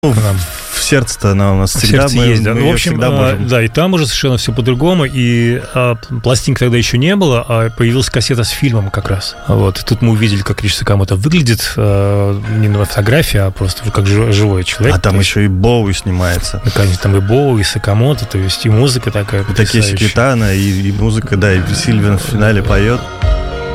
В сердце-то она у нас всегда есть, да. Мы в общем, всегда можем. Да, и там уже совершенно все по-другому, и пластинок тогда еще не было, а появилась кассета с фильмом как раз. Вот, и тут мы увидели, как Ричи Сакамото выглядит, не на фотографии, а просто как живой человек. А там еще и Боуи снимается. Наконец, там и Боуи, и Сакамото, то есть и музыка такая и Такеси Китано, и музыка, да, и Сильвин в финале поет.